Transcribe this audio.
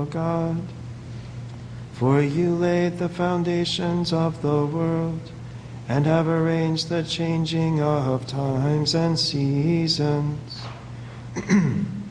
God. For you laid the foundations of the world, and have arranged the changing of times and seasons.